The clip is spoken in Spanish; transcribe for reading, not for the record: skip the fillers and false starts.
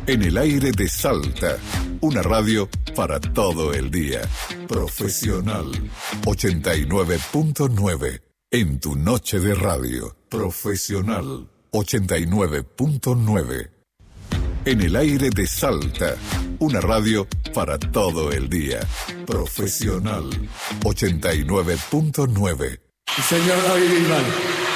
En el aire de Salta, una radio para todo el día. Profesional 89.9. En tu noche de radio. Profesional 89.9. En el aire de Salta, una radio para todo el día. Profesional 89.9. Señor David Bisbal.